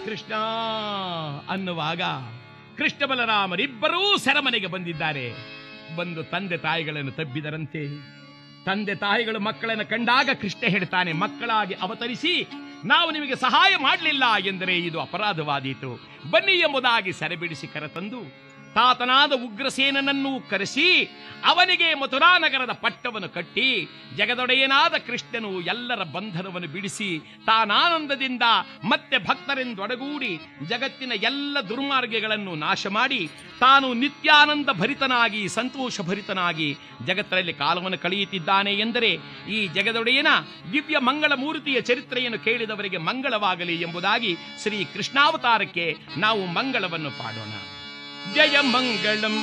ಕೃಷ್ಣ ಅನ್ನುವಾಗ ಕೃಷ್ಣ ಬಲರಾಮರಿಬ್ಬರೂ ಸೆರೆಮನೆಗೆ ಬಂದಿದ್ದಾರೆ. ಬಂದು ತಂದೆ ತಾಯಿಗಳನ್ನು ತಬ್ಬಿದರಂತೆ. ತಂದೆ ತಾಯಿಗಳು ಮಕ್ಕಳನ್ನು ಕಂಡಾಗ ಕೃಷ್ಣ ಹೇಳ್ತಾನೆ, ಮಕ್ಕಳಾಗಿ ಅವತರಿಸಿ ನಾವು ನಿಮಗೆ ಸಹಾಯ ಮಾಡಲಿಲ್ಲ ಎಂದರೆ ಇದು ಅಪರಾಧವಾದೀತು, ಬನ್ನಿ ಎಂಬುದಾಗಿ ಸೆರೆಬಿಡಿಸಿ ಕರೆತಂದು ತಾತನಾದ ಉಗ್ರಸೇನನನ್ನು ಕರೆಸಿ ಅವನಿಗೆ ಮಥುರಾ ನಗರದ ಪಟ್ಟವನ್ನು ಕಟ್ಟಿ ಜಗದೊಡೆಯನಾದ ಕೃಷ್ಣನು ಎಲ್ಲರ ಬಂಧನವನ್ನು ಬಿಡಿಸಿ ತಾನಾನಂದದಿಂದ ಮತ್ತೆ ಭಕ್ತರೆಂದೊಡಗೂಡಿ ಜಗತ್ತಿನ ಎಲ್ಲ ದುರ್ಮಾರ್ಗಗಳನ್ನು ನಾಶ ಮಾಡಿ ತಾನು ನಿತ್ಯಾನಂದ ಭರಿತನಾಗಿ ಸಂತೋಷ ಭರಿತನಾಗಿ ಜಗತ್ತರಲ್ಲಿ ಕಾಲವನ್ನು ಕಳೆಯುತ್ತಿದ್ದಾನೆ ಎಂದರೆ ಈ ಜಗದೊಡೆಯನ ದಿವ್ಯ ಮಂಗಳ ಮೂರ್ತಿಯ ಚರಿತ್ರೆಯನ್ನು ಕೇಳಿದವರಿಗೆ ಮಂಗಳವಾಗಲಿ ಎಂಬುದಾಗಿ ಶ್ರೀ ಕೃಷ್ಣಾವತಾರಕ್ಕೆ ನಾವು ಮಂಗಳವನ್ನು ಪಾಡೋಣ. ಜಯ ಮಂಗಳಂ